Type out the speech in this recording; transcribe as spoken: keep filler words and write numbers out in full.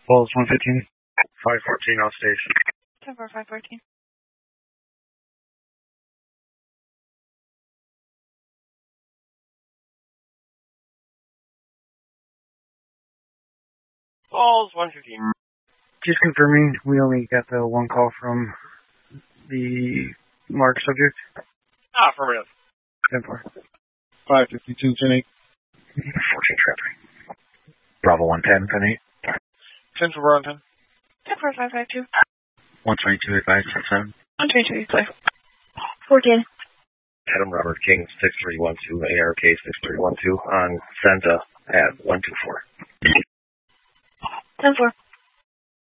Falls one fifteen. five fourteen off station. ten four, five fourteen. Falls one fifteen. Just confirming, we only got the one call from the marked subject. Ah, affirmative. ten four. five fifty-two, ten eight. fourteen traffic. Bravo one ten, ten eight. ten for Bravo ten. ten four, five five two. one twenty-two, advice, six seven. one twenty-two, clear. fourteen. Adam Robert King, six three one two, A R K six three one two, on Santa at one two four. ten four.